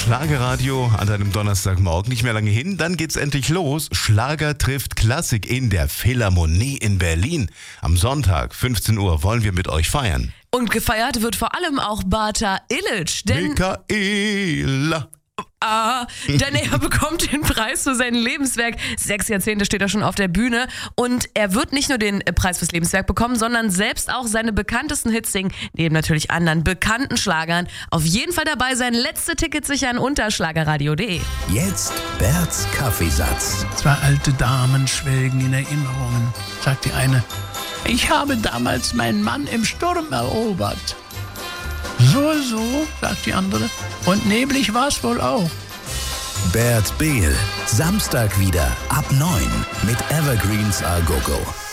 Schlagerradio an deinem Donnerstagmorgen, nicht mehr lange hin, dann geht's endlich los. Schlager trifft Klassik in der Philharmonie in Berlin. Am Sonntag, 15 Uhr, wollen wir mit euch feiern. Und gefeiert wird vor allem auch Bata Illich, denn denn er bekommt den Preis für sein Lebenswerk. 6 Jahrzehnte steht er schon auf der Bühne. Und er wird nicht nur den Preis fürs Lebenswerk bekommen, sondern selbst auch seine bekanntesten Hits singen, neben natürlich anderen bekannten Schlagern. Auf jeden Fall dabei sein. Letzte Tickets sichern unter schlagerradio.de. Jetzt Berts Kaffeesatz. 2 alte Damen schwelgen in Erinnerungen, sagt die eine. Ich habe damals meinen Mann im Sturm erobert. So, sagt die andere. Und neblig war's wohl auch. Bert Behl, Samstag wieder ab 9 mit Evergreens A Go Go.